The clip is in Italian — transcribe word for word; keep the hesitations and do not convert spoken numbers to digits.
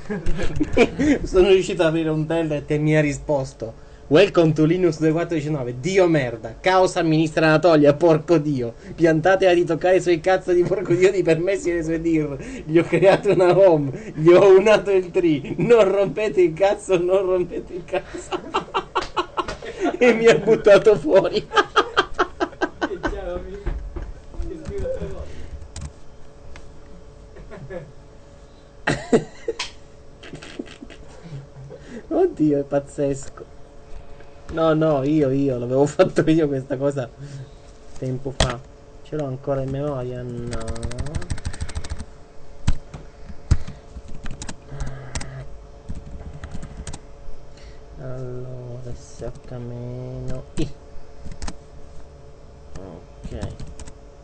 Sono riuscito ad aprire un telnet e mi ha risposto: Welcome to Linux duemilaquattrocentonove. Dio merda. Caos amministra Anatolia. Porco dio. Piantate a ritoccare i suoi cazzo di porco dio di permessi e le sue dir. Gli ho creato una home. Gli ho unato il tree. Non rompete il cazzo. Non rompete il cazzo. E mi ha buttato fuori. Oddio, è pazzesco. No, no, io, io, l'avevo fatto io questa cosa tempo fa. Ce l'ho ancora in memoria? No. Allora, S H meno I. Ok.